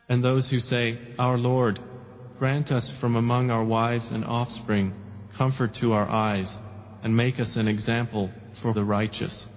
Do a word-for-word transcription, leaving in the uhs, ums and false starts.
And those who say, Our Lord, grant us from among our wives and offspring comfort to our eyes, and make us an example for the righteous.